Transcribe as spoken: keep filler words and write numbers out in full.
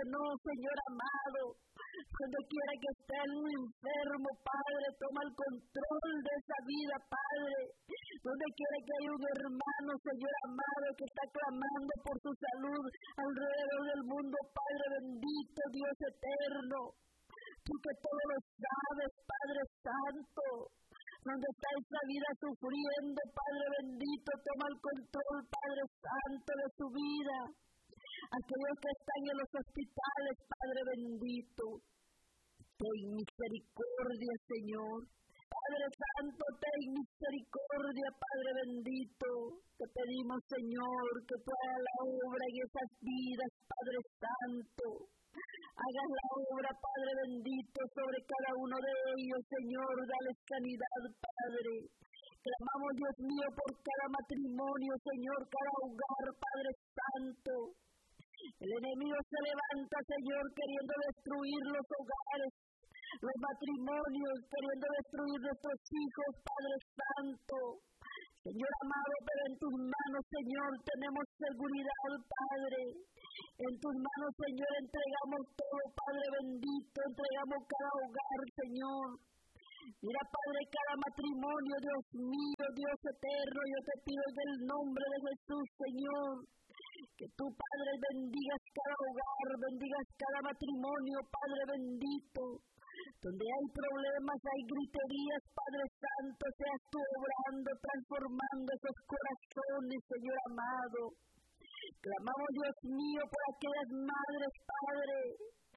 que no, Señor amado. Donde quiera que esté un enfermo, Padre, toma el control de esa vida, Padre. Donde quiera que haya un hermano, Señor amado, que está clamando por su salud alrededor del mundo, Padre bendito, Dios eterno. Tú que todo lo sabes, Padre Santo. Donde está esa vida sufriendo, Padre bendito, toma el control, Padre Santo, de su vida. Aquellos que están en los hospitales, Padre bendito, ten misericordia, Señor. Padre Santo, ten misericordia, Padre bendito. Te pedimos, Señor, que tú hagas la obra en esas vidas, Padre Santo. Hagas la obra, Padre bendito, sobre cada uno de ellos, Señor. Dale sanidad, Padre. Clamamos, Dios mío, por cada matrimonio, Señor, cada hogar, Padre Santo. El enemigo se levanta, Señor, queriendo destruir los hogares, los matrimonios, queriendo destruir nuestros hijos, Padre Santo. Señor amado, pero en tus manos, Señor, tenemos seguridad, Padre. En tus manos, Señor, entregamos todo, Padre bendito, entregamos cada hogar, Señor. Mira, Padre, cada matrimonio, Dios mío, Dios eterno, yo te pido en el nombre de Jesús, Señor, que tú, Padre, bendigas cada hogar, bendigas cada matrimonio, Padre bendito. Donde hay problemas, hay griterías, Padre Santo, seas tú obrando, transformando esos corazones, Señor amado. Clamamos, Dios mío, por aquellas madres, Padre,